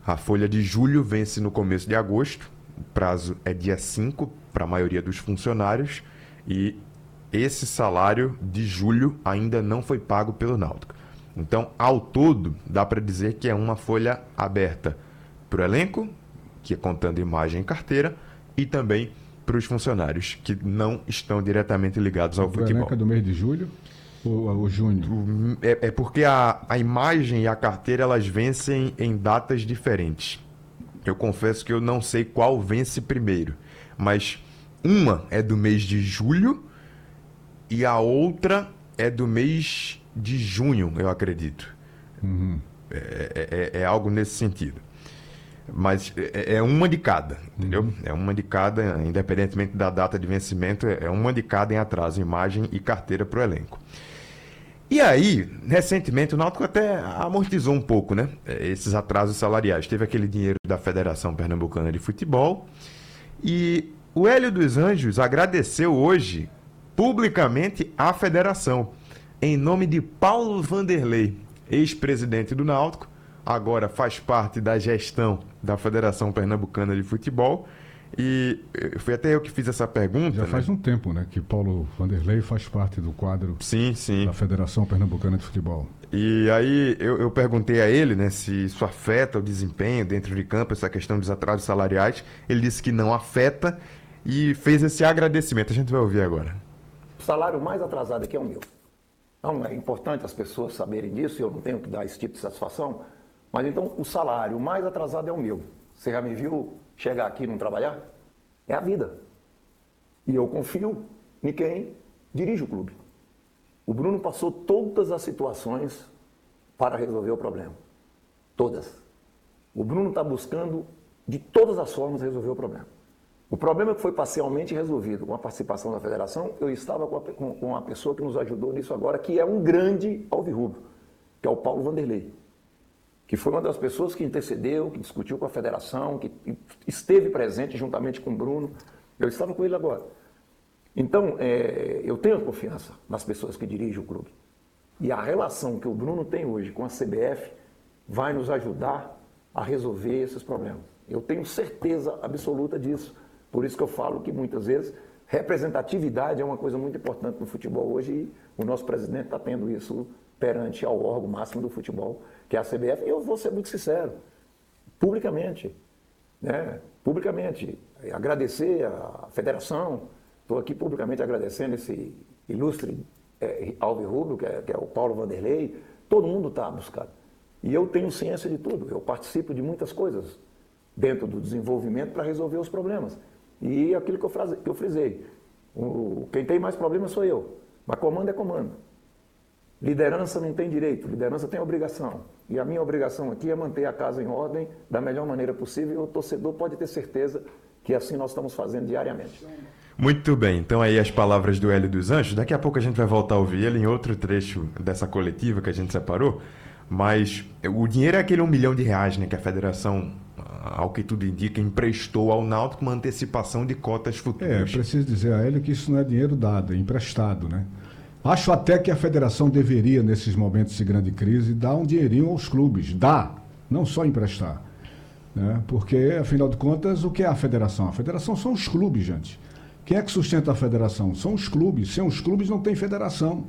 A folha de julho vence no começo de agosto, o prazo é dia 5 para a maioria dos funcionários e esse salário de julho ainda não foi pago pelo Náutico. Então, ao todo, dá para dizer que é uma folha aberta para o elenco, que é contando imagem e carteira, e também para os funcionários que não estão diretamente ligados ao futebol. O elenco é do mês de julho ou junho? É porque a imagem e a carteira elas vencem em datas diferentes. Eu confesso que eu não sei qual vence primeiro, mas uma é do mês de julho e a outra é do mês de junho, eu acredito. Uhum. É algo nesse sentido. Mas é uma de cada, entendeu? Uhum. É uma de cada, independentemente da data de vencimento, é uma de cada em atraso, imagem e carteira para o elenco. E aí, recentemente, o Náutico até amortizou um pouco, né? Esses atrasos salariais. Teve aquele dinheiro da Federação Pernambucana de Futebol e o Hélio dos Anjos agradeceu hoje publicamente à Federação, em nome de Paulo Vanderlei, ex-presidente do Náutico, agora faz parte da gestão da Federação Pernambucana de Futebol. E foi até eu que fiz essa pergunta. Já faz um tempo, né, que Paulo Vanderlei faz parte do quadro sim. da Federação Pernambucana de Futebol. E aí eu perguntei a ele, né, se isso afeta o desempenho dentro de campo, essa questão dos atrasos salariais. Ele disse que não afeta e fez esse agradecimento. A gente vai ouvir agora. O salário mais atrasado aqui é o meu. Então é importante as pessoas saberem disso, eu não tenho que dar esse tipo de satisfação, mas então o salário mais atrasado é o meu. Você já me viu chegar aqui e não trabalhar? É a vida. E eu confio em quem dirige o clube. O Bruno passou todas as situações para resolver o problema. Todas. O Bruno está buscando de todas as formas resolver o problema. O problema que foi parcialmente resolvido com a participação da federação, eu estava com a pessoa que nos ajudou nisso agora, que é um grande alvirrubro, que é o Paulo Vanderlei, que foi uma das pessoas que intercedeu, que discutiu com a federação, que esteve presente juntamente com o Bruno. Eu estava com ele agora. Então, eu tenho confiança nas pessoas que dirigem o clube. E a relação que o Bruno tem hoje com a CBF vai nos ajudar a resolver esses problemas. Eu tenho certeza absoluta disso. Por isso que eu falo que muitas vezes representatividade é uma coisa muito importante no futebol hoje e o nosso presidente está tendo isso perante ao órgão máximo do futebol, que é a CBF. E eu vou ser muito sincero, publicamente, agradecer à federação, estou aqui publicamente agradecendo esse ilustre alvirrubro, que é o Paulo Vanderlei, todo mundo está buscando. E eu tenho ciência de tudo, eu participo de muitas coisas dentro do desenvolvimento para resolver os problemas. E aquilo que eu frisei, quem tem mais problemas sou eu, mas comando é comando. Liderança não tem direito, liderança tem obrigação. E a minha obrigação aqui é manter a casa em ordem da melhor maneira possível e o torcedor pode ter certeza que assim nós estamos fazendo diariamente. Muito bem, então aí as palavras do Hélio dos Anjos. Daqui a pouco a gente vai voltar a ouvir ele em outro trecho dessa coletiva que a gente separou. Mas o dinheiro é aquele R$1 milhão, né, que a federação, ao que tudo indica, emprestou ao Náutico uma antecipação de cotas futuras. Preciso dizer a Hélio que isso não é dinheiro dado, é emprestado, né? Acho até que a federação deveria, nesses momentos de grande crise, dar um dinheirinho aos clubes. Não só emprestar. Né? Porque, afinal de contas, o que é a federação? A federação são os clubes, gente. Quem é que sustenta a federação? São os clubes. Sem os clubes não tem federação.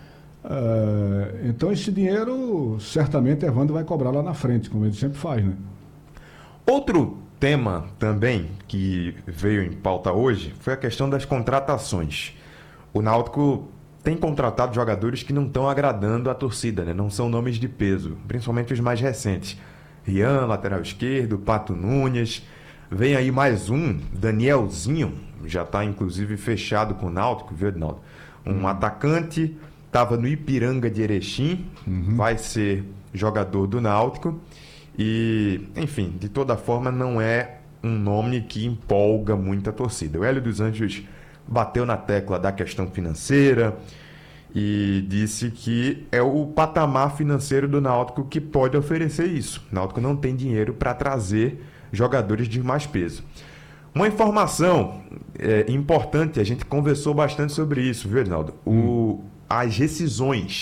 Então esse dinheiro, certamente, Evandro vai cobrar lá na frente, como ele sempre faz, né? Outro tema também que veio em pauta hoje foi a questão das contratações. O Náutico tem contratado jogadores que não estão agradando a torcida, né? Não são nomes de peso, principalmente os mais recentes. Rian, lateral esquerdo, Pato Nunes. Vem aí mais um, Danielzinho, já está inclusive fechado com o Náutico, viu, Edinaldo? Um atacante, estava no Ipiranga de Erechim, vai ser jogador do Náutico. E, enfim, de toda forma, não é um nome que empolga muito a torcida. O Hélio dos Anjos bateu na tecla da questão financeira e disse que é o patamar financeiro do Náutico que pode oferecer isso. O Náutico não tem dinheiro para trazer jogadores de mais peso. Uma informação importante, a gente conversou bastante sobre isso, viu, Edinaldo? As rescisões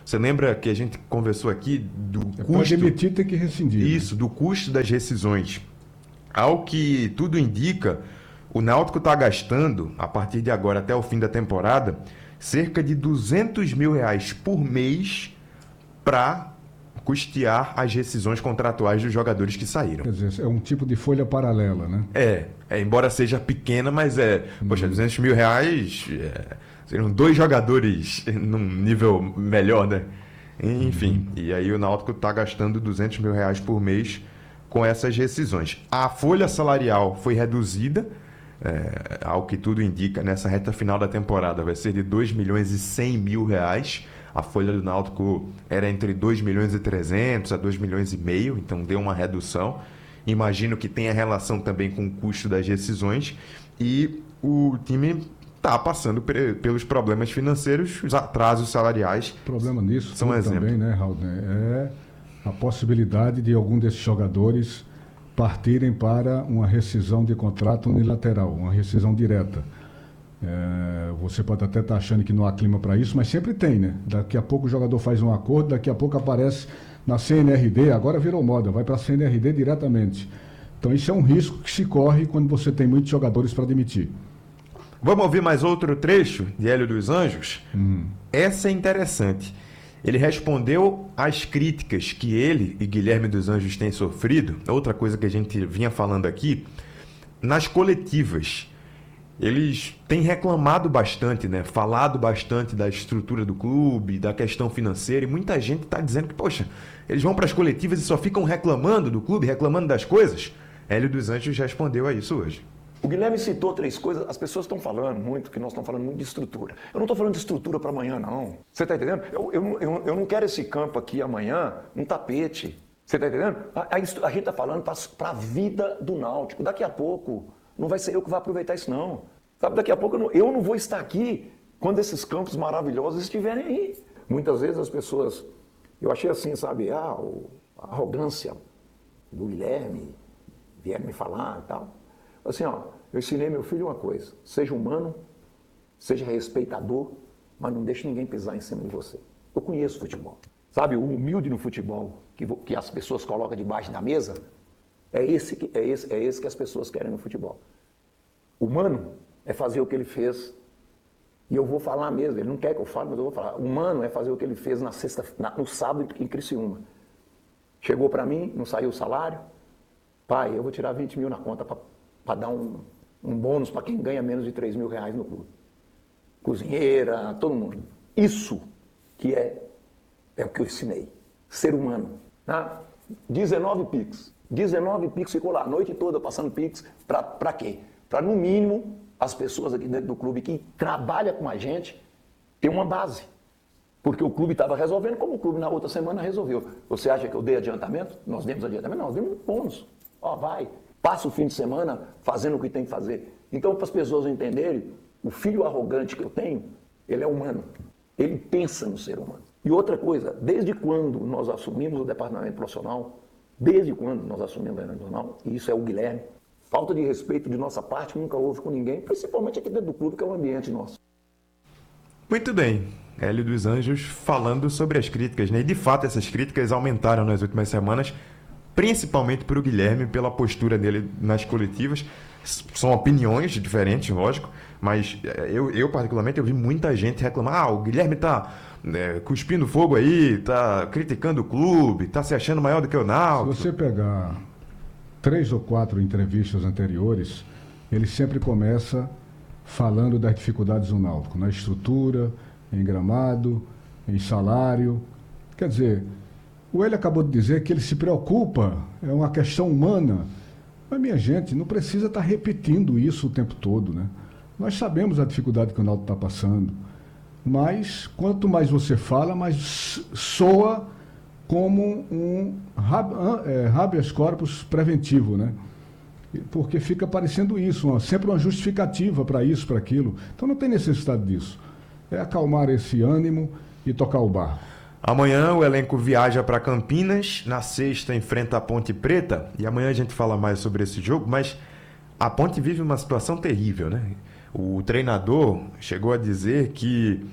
Você lembra que a gente conversou aqui do Para custo... demitir tem que rescindir. Né? Isso, do custo das rescisões. Ao que tudo indica, o Náutico está gastando, a partir de agora até o fim da temporada, cerca de R$ 200 mil por mês para custear as rescisões contratuais dos jogadores que saíram. Quer dizer, é um tipo de folha paralela, né? Embora seja pequena, mas poxa, R$ 200 mil seriam 2 jogadores num nível melhor, né? Enfim, e aí o Náutico está gastando R$ 200 mil por mês com essas rescisões. A folha salarial foi reduzida, ao que tudo indica, nessa reta final da temporada vai ser de R$ 2.100.000. A folha do Náutico era entre 2.300.000 a 2,5 milhões, então deu uma redução. Imagino que tenha relação também com o custo das rescisões. E o time está passando pelos problemas financeiros, os atrasos salariais. O problema nisso são também, né, Raul? É a possibilidade de algum desses jogadores partirem para uma rescisão de contrato unilateral, uma rescisão direta. Você pode até estar achando que não há clima para isso, mas sempre tem, né? Daqui a pouco o jogador faz um acordo, daqui a pouco aparece na CNRD, agora virou moda, vai para a CNRD diretamente. Então isso é um risco que se corre quando você tem muitos jogadores para demitir. Vamos ouvir mais outro trecho de Hélio dos Anjos? Essa é interessante. Ele respondeu às críticas que ele e Guilherme dos Anjos têm sofrido, outra coisa que a gente vinha falando aqui, nas coletivas. Eles têm reclamado bastante, né? Falado bastante da estrutura do clube, da questão financeira, e muita gente está dizendo que, poxa, eles vão para as coletivas e só ficam reclamando do clube, reclamando das coisas. Hélio dos Anjos respondeu a isso hoje. O Guilherme citou 3 coisas, as pessoas estão falando muito, que nós estamos falando muito de estrutura. Eu não estou falando de estrutura para amanhã, não. Você está entendendo? Eu não quero esse campo aqui amanhã, um tapete. Você está entendendo? A gente está falando para a vida do Náutico. Daqui a pouco, não vai ser eu que vou aproveitar isso, não. Sabe, daqui a pouco eu não vou estar aqui quando esses campos maravilhosos estiverem aí. Muitas vezes as pessoas... Eu achei assim, sabe, a arrogância do Guilherme, vieram me falar e tal. Assim, ó, eu ensinei meu filho uma coisa: seja humano, seja respeitador, mas não deixe ninguém pisar em cima de você. Eu conheço futebol. Sabe, o humilde no futebol, que as pessoas colocam debaixo da mesa, é esse que as pessoas querem no futebol. Humano é fazer o que ele fez, e eu vou falar mesmo, ele não quer que eu fale, mas eu vou falar. Humano é fazer o que ele fez no sábado em Criciúma. Chegou para mim, não saiu o salário, pai, eu vou tirar 20 mil na conta para dar um bônus para quem ganha menos de R$ 3.000 no clube. Cozinheira, todo mundo. Isso que é o que eu ensinei. Ser humano. Tá? 19 Pix. 19 Pix, ficou lá a noite toda passando Pix. Para quê? Para, no mínimo, as pessoas aqui dentro do clube que trabalham com a gente ter uma base. Porque o clube estava resolvendo, como o clube na outra semana resolveu. Você acha que eu dei adiantamento? Nós demos adiantamento? Não, nós demos bônus. Ó, vai. Passa o fim de semana fazendo o que tem que fazer. Então, para as pessoas entenderem, o filho arrogante que eu tenho, ele é humano. Ele pensa no ser humano. E outra coisa, desde quando nós assumimos o departamento profissional, e isso é o Guilherme, falta de respeito de nossa parte nunca houve com ninguém, principalmente aqui dentro do clube, que é o ambiente nosso. Muito bem. Hélio dos Anjos falando sobre as críticas, né? E de fato essas críticas aumentaram nas últimas semanas, principalmente para o Guilherme, pela postura dele nas coletivas. São opiniões diferentes, lógico, mas eu particularmente, eu vi muita gente reclamar: o Guilherme tá cuspindo fogo aí, tá criticando o clube, tá se achando maior do que o Náutico. Se você pegar 3 ou 4 entrevistas anteriores, ele sempre começa falando das dificuldades do Náutico, na estrutura, em gramado, em salário. Quer dizer, o Hélio acabou de dizer que ele se preocupa, é uma questão humana. Mas, minha gente, não precisa estar repetindo isso o tempo todo, né? Nós sabemos a dificuldade que o Náutico está passando, mas quanto mais você fala, mais soa como um habeas corpus preventivo, né? Porque fica parecendo isso, sempre uma justificativa para isso, para aquilo. Então não tem necessidade disso. É acalmar esse ânimo e tocar o barco. Amanhã o elenco viaja para Campinas, na sexta enfrenta a Ponte Preta, e amanhã a gente fala mais sobre esse jogo, mas a Ponte vive uma situação terrível, né? O treinador chegou a dizer que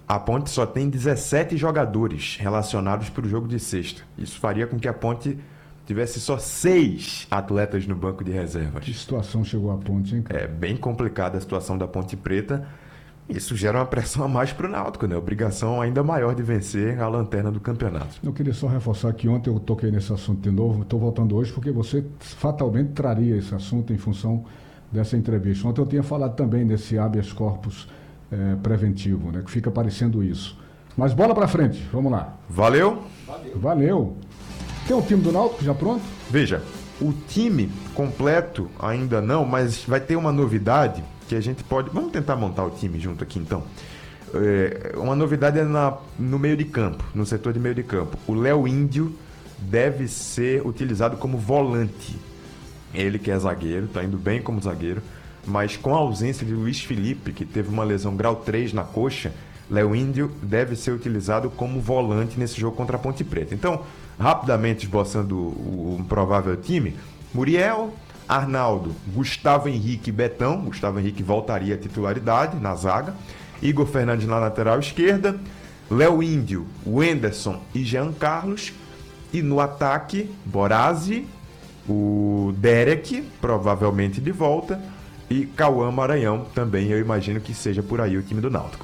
a Ponte só tem 17 jogadores relacionados para o jogo de sexta. Isso faria com que a Ponte tivesse só 6 atletas no banco de reservas. Que situação chegou a Ponte, hein, cara? É bem complicada a situação da Ponte Preta. Isso gera uma pressão a mais para o Náutico, né? Obrigação ainda maior de vencer a lanterna do campeonato. Eu queria só reforçar que ontem eu toquei nesse assunto de novo, estou voltando hoje porque você fatalmente traria esse assunto em função dessa entrevista. Ontem eu tinha falado também desse habeas corpus preventivo, né? Que fica parecendo isso. Mas bola para frente, vamos lá. Valeu? Valeu. Tem um time do Náutico já pronto? Veja, o time completo ainda não, mas vai ter uma novidade que a gente pode... Vamos tentar montar o time junto aqui, então. Uma novidade é no meio de campo, no setor de meio de campo. O Léo Índio deve ser utilizado como volante. Ele que é zagueiro, está indo bem como zagueiro, mas com a ausência de Luiz Felipe, que teve uma lesão grau 3 na coxa, Léo Índio deve ser utilizado como volante nesse jogo contra a Ponte Preta. Então, rapidamente esboçando um provável time: Muriel, Arnaldo, Gustavo Henrique e Betão. Gustavo Henrique voltaria à titularidade na zaga. Igor Fernandes na lateral esquerda. Léo Índio, Wenderson e Jean Carlos. E no ataque, Borazzi, o Derek, provavelmente de volta, e Cauã Maranhão também. Eu imagino que seja por aí o time do Náutico.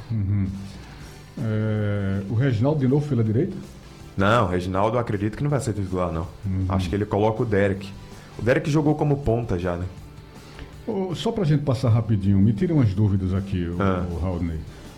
O Reginaldo de novo pela direita? Não, o Reginaldo eu acredito que não vai ser titular, não. Acho que ele coloca o Derek. O Derek jogou como ponta já, né? Só pra gente passar rapidinho, me tira umas dúvidas aqui, o Raulney.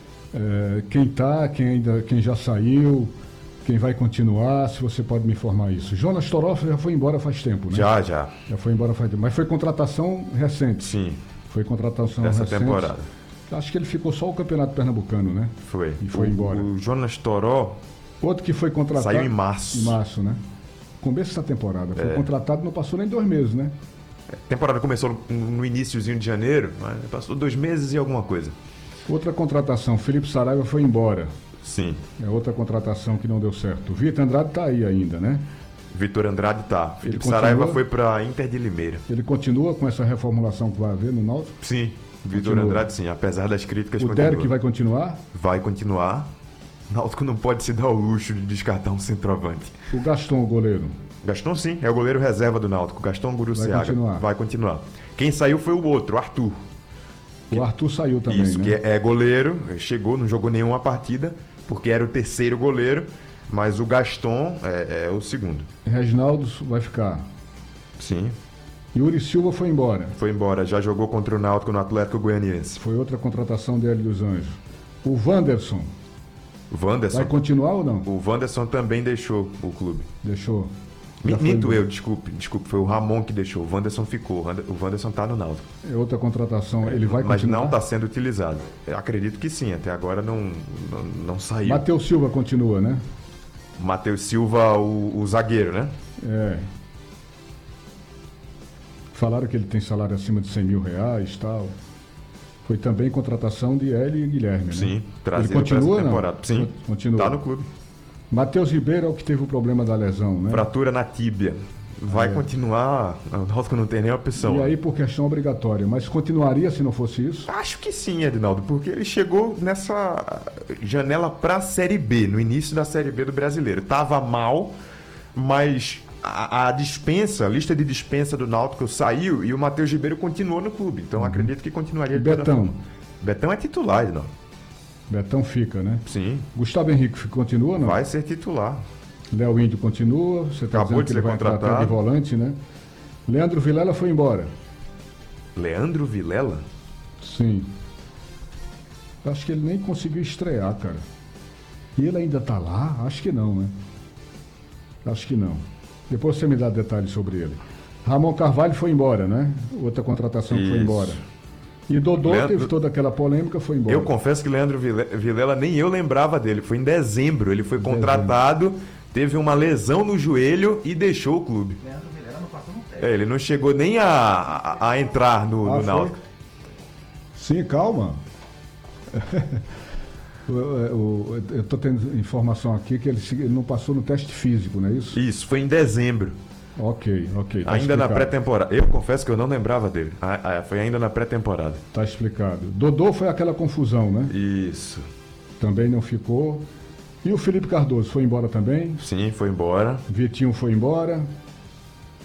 Quem já saiu, quem vai continuar, se você pode me informar isso. Jonas Toró já foi embora faz tempo, né? Já. Já foi embora faz tempo. Mas foi contratação recente. Sim. Foi contratação Dessa recente. temporada. Acho que ele ficou só o Campeonato Pernambucano, né? Foi. E foi embora. O Jonas Toró Outro que foi contratado... saiu em março. Em março, né? Começo dessa temporada. Foi contratado, não passou nem 2 meses, né? A temporada começou no iniciozinho de janeiro, mas passou 2 meses e alguma coisa. Outra contratação, Felipe Saraiva foi embora. Sim. É outra contratação que não deu certo. O Vitor Andrade tá aí ainda, né? Vitor Andrade tá. Felipe continua? Saraiva foi pra Inter de Limeira. Ele continua com essa reformulação que vai haver no Náutico? Sim. Vitor Continua. Andrade, sim. Apesar das críticas... O Derek vai continuar? Vai continuar. O Náutico não pode se dar o luxo de descartar um centroavante. O Gaston, o goleiro? Gaston, sim. É o goleiro reserva do Náutico. Gaston Guruciaga. Vai continuar. Quem saiu foi o outro, Arthur. O Arthur saiu também, Isso, né? que é goleiro. Chegou, não jogou nenhuma partida, porque era o terceiro goleiro. Mas o Gaston é o segundo. Reginaldo vai ficar. Sim. Yuri Silva foi embora. Foi embora. Já jogou contra o Náutico no Atlético Goianiense. Foi outra contratação dele dos Anjos. O Wanderson O Wanderson. vai continuar ou não? O Wanderson também deixou o clube. Deixou. Já foi Minto embora. eu, desculpe. Foi o Ramon que deixou. O Wanderson ficou. O Wanderson tá no Náutico. É outra contratação. Ele vai Mas continuar? não está sendo utilizado. Eu acredito que sim. Até agora não saiu. Matheus Silva continua, né? Matheus Silva, o zagueiro, né? É. Falaram que ele tem salário acima de 100 mil reais e tal. Foi também contratação de Hélio e Guilherme, né? Sim, Ele trazido continua, para essa não? temporada. Sim, Continua. tá no clube. Matheus Ribeiro é o que teve o problema da lesão, né? Fratura na tíbia. Vai continuar. O Náutico não tem nem opção. E aí por questão obrigatória. Mas continuaria se não fosse isso? Acho que sim, Edinaldo, porque ele chegou nessa janela para a Série B, no início da Série B do Brasileiro. Tava mal, mas a lista de dispensa do Náutico saiu e o Matheus Ribeiro continuou no clube. Então acredito que continuaria. E Betão? Betão é titular, Edinaldo. Betão fica, né? Sim, Gustavo Henrique continua ou não? vai ser titular. Léo Índio continua. Você está Acabou dizendo de que ele ser vai entrar até contratado. de volante, né? Leandro Vilela foi embora. Leandro Vilela? Sim. Acho que ele nem conseguiu estrear, cara. E ele ainda tá lá? Acho que não, né? Acho que não. Depois você me dá detalhes sobre ele. Ramon Carvalho foi embora, né? Outra contratação que foi Isso. embora. E Dodô Leandro- teve toda aquela polêmica, foi embora. Eu confesso que Leandro Vilela nem eu lembrava dele. Foi em dezembro. Ele foi contratado, teve uma lesão no joelho e deixou o clube. Ele não chegou nem a entrar no foi? Náutico. Sim, calma. Eu estou tendo informação aqui que ele não passou no teste físico, não é isso? Isso, foi em dezembro. Ok. Tá Ainda na explicado. pré-temporada. Eu confesso que eu não lembrava dele. Foi ainda na pré-temporada. Tá explicado. Dodô foi aquela confusão, né? Isso. Também não ficou. E o Felipe Cardoso foi embora também? Sim, foi embora. Vitinho foi embora.